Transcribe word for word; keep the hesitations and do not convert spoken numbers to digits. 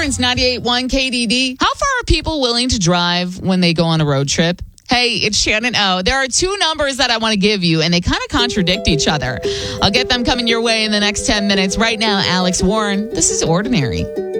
difference, ninety-eight point one K D D. How far are people willing to drive when they go on a road trip? Hey, it's Shannon O. There are two numbers that I want to give you, and they kind of contradict each other. I'll get them coming your way in the next ten minutes. Right now, Alex Warren, this is Ordinary.